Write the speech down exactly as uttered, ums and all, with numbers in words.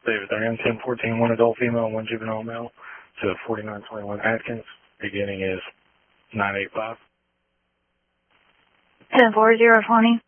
David there, M ten fourteen, one adult female, one juvenile male to forty-nine twenty-one Atkins. Beginning is nine eight five. ten four zero twenty.